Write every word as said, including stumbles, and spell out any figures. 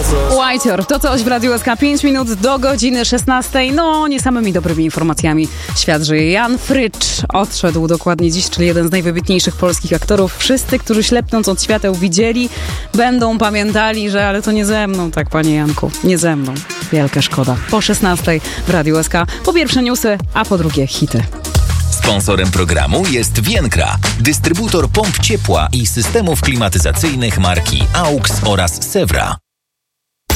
Whiteor, to coś w Radiu S K. pięć minut do godziny szesnastej. No, nie samymi dobrymi informacjami świat żyje. Jan Frycz odszedł dokładnie dziś, czyli jeden z najwybitniejszych polskich aktorów. Wszyscy, którzy ślepnąc od świateł widzieli, będą pamiętali, że ale to nie ze mną, tak, panie Janku, nie ze mną. Wielka szkoda. Po szesnastej w Radiu S K. Po pierwsze newsy, a po drugie hity. Sponsorem programu jest Vienkra, dystrybutor pomp ciepła i systemów klimatyzacyjnych marki A U X oraz Sewra.